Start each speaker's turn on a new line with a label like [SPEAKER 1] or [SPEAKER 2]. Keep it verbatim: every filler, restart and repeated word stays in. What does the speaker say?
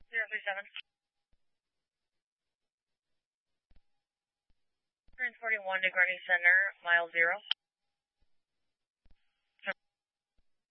[SPEAKER 1] zero three seven. one forty-one to Gurney Center, mile zero.